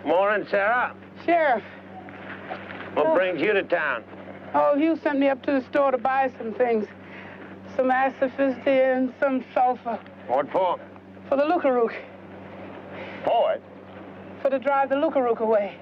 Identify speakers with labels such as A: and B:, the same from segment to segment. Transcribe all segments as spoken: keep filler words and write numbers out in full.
A: Morning, Sarah.
B: Sheriff.
A: What
B: Oh.
A: brings you to town?
B: Oh, Hugh sent me up to the store to buy some things. Some asphyxia and some sulfur.
A: What for?
B: For the Lucarook.
A: For it?
B: For to drive the Lucarook away.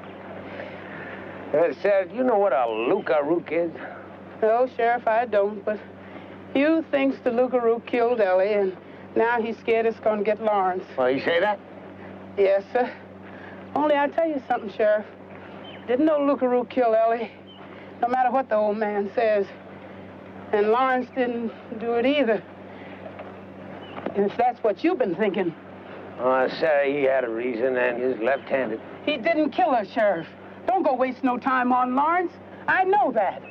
A: Uh, Sarah, do you know what a Lucarook is?
B: No, Sheriff, I don't, but Hugh thinks the Lucarook killed Ellie, and now he's scared it's going to get Lawrence.
A: Oh, you say that?
B: Yes, sir. Only I'll tell you something, Sheriff. Didn't no Lucarook kill Ellie, no matter what the old man says. And Lawrence didn't do it either. If that's what you've been thinking.
A: Oh, Sarah, he had a reason, and he's left-handed.
B: He didn't kill her, Sheriff. Don't go waste no time on Lawrence. I know that.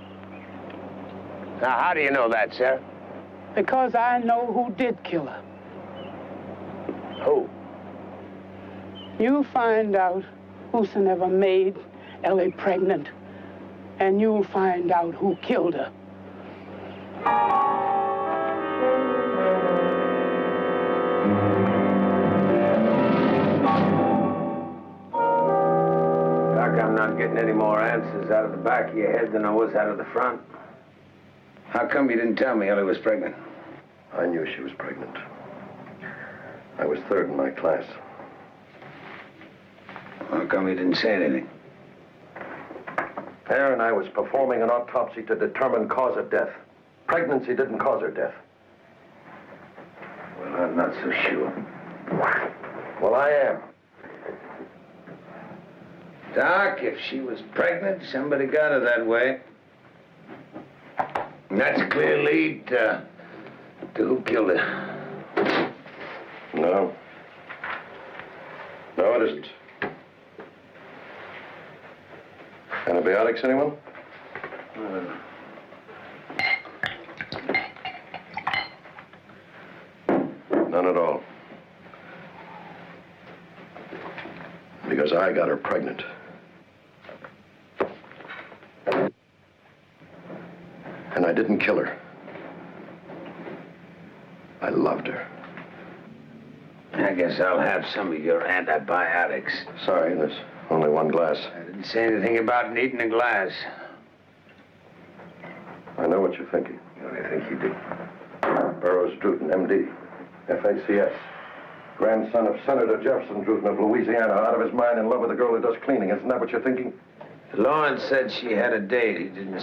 A: Now, how do you know that, Sarah?
B: Because I know who did kill her.
A: Who?
B: You find out whosoever made Ellie pregnant, and you'll find out who killed her.
A: Doc, I'm not getting any more answers out of the back of your head than I was out of the front. How come you didn't tell me Ellie was pregnant?
C: I knew she was pregnant. I was third in my class.
A: How come you didn't say anything?
C: Aaron, I was performing an autopsy to determine cause of death. Pregnancy didn't cause her death.
A: Well, I'm not so sure.
C: Well, I am.
A: Doc, if she was pregnant, somebody got her that way. And that's a clear lead to, to who killed her.
C: No. No, it isn't. Antibiotics, anyone?
A: Uh,
C: None at all. Because I got her pregnant. And I didn't kill her. I loved her.
A: I guess I'll have some of your antibiotics.
C: Sorry, there's only one glass.
A: I didn't say anything about needing a glass.
C: I know what you're thinking.
A: What do you think you do?
C: Burroughs Druten, M D, F A C S. Grandson of Senator Jefferson Druten of Louisiana, out of his mind in love with a girl who does cleaning. Isn't that what you're thinking?
A: Lawrence said she had a date. He didn't